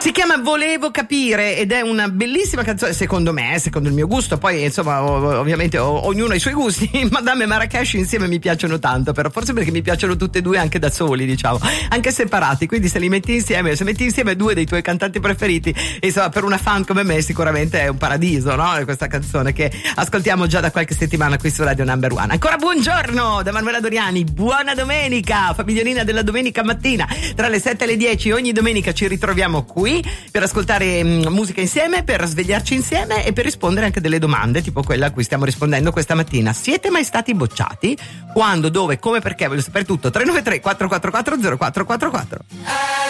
Si chiama Volevo capire ed è una bellissima canzone, secondo me, secondo il mio gusto. Poi insomma ovviamente ognuno ha i suoi gusti. Madame e Marrakesh insieme mi piacciono tanto, però forse perché mi piacciono tutte e due anche da soli, diciamo, anche separati. Quindi se li metti insieme, se metti insieme due dei tuoi cantanti preferiti, insomma, per una fan come me sicuramente è un paradiso, no? Questa canzone che ascoltiamo già da qualche settimana qui su Radio Number One. Ancora buongiorno da Manuela Doriani, buona domenica, famigliolina della domenica mattina, tra le 7 e le 10 ogni domenica ci ritroviamo qui per ascoltare musica insieme, per svegliarci insieme e per rispondere anche delle domande tipo quella a cui stiamo rispondendo questa mattina. Siete mai stati bocciati? Quando, dove, come, perché? Voglio sapere tutto. 393 444 0444.